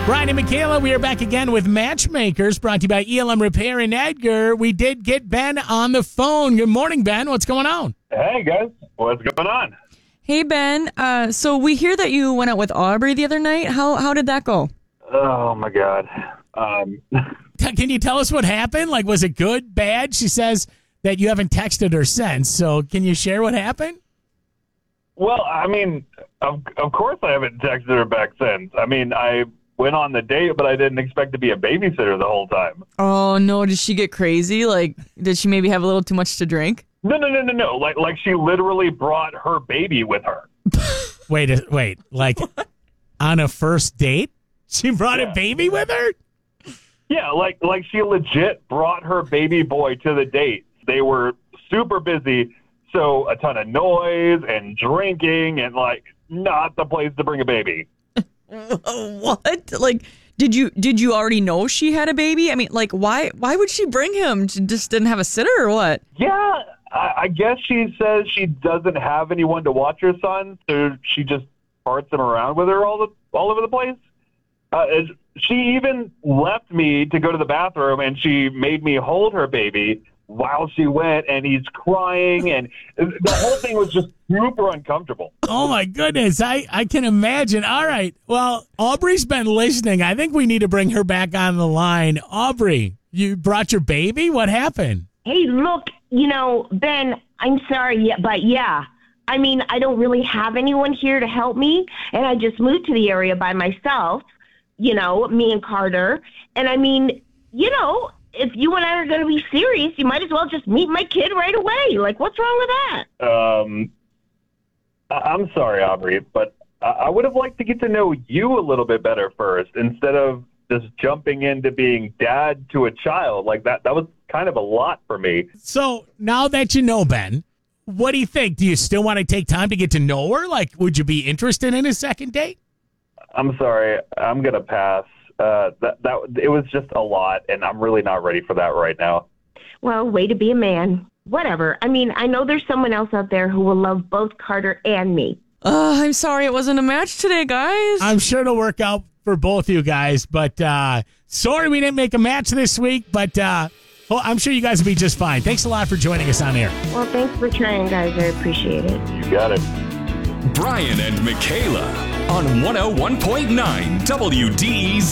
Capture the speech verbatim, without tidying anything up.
Brian and Michaela, we are back again with Matchmakers, brought to you by E L M Repair in Edgar. We did get Ben on the phone. Good morning, Ben. What's going on? Hey, guys. What's going on? Hey, Ben. Uh, so we hear that you went out with Aubrey the other night. How how did that go? Oh, my God. Um, Can you tell us what happened? Like, was it good, bad? She says that you haven't texted her since. So can you share what happened? well, I mean, of, of course I haven't texted her back since. I mean, I went on the date, but I didn't expect to be a babysitter the whole time. Oh, no. Did she get crazy? Like, did she maybe have a little too much to drink? No, no, no, no, no. Like, like she literally brought her baby with her. Wait, a- wait. Like, on a first date? She brought Yeah. a baby with her? Yeah, like, like she legit brought her baby boy to the date. They were super busy, so a ton of noise and drinking and, like, not the place to bring a baby. What? Like, did you did you already know she had a baby? I mean, like, why why would she bring him? She just didn't have a sitter or what? Yeah, I, I guess she says she doesn't have anyone to watch her son, so she just parts him around with her all the all over the place. Uh, is- she even left me to go to the bathroom, and she made me hold her baby while she went, and he's crying, and the whole thing was just super uncomfortable. Oh, my goodness. I, I can imagine. All right. Well, Aubrey's been listening. I think we need to bring her back on the line. Aubrey, you brought your baby? What happened? Hey, look, you know, Ben, I'm sorry, yeah, but yeah. I mean, I don't really have anyone here to help me, and I just moved to the area by myself, you know, me and Carter. And I mean, you know, if you and I are going to be serious, you might as well just meet my kid right away. Like, what's wrong with that? Um, I- I'm sorry, Aubrey, but I-, I would have liked to get to know you a little bit better first instead of just jumping into being dad to a child. Like that, that was kind of a lot for me. So now that you know, Ben, what do you think? Do you still want to take time to get to know her? Like, would you be interested in a second date? I'm sorry, I'm gonna pass. Uh, that that it was just a lot, and I'm really not ready for that right now. Well, way to be a man. Whatever. I mean, I know there's someone else out there who will love both Carter and me. Uh, I'm sorry it wasn't a match today, guys. I'm sure it'll work out for both you guys, but uh, sorry we didn't make a match this week, but uh, well, I'm sure you guys will be just fine. Thanks a lot for joining us on air. Well, thanks for trying, guys. I appreciate it. You got it. Brian and Michaela on one oh one point nine W D E Z.